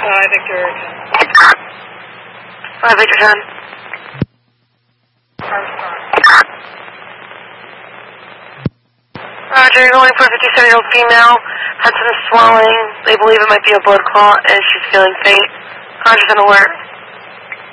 Victor 10. 5 Victor 10. Roger, you're going for a 57-year-old female. Had some swelling. They believe it might be a blood clot, and she's feeling faint. Conscious and alert.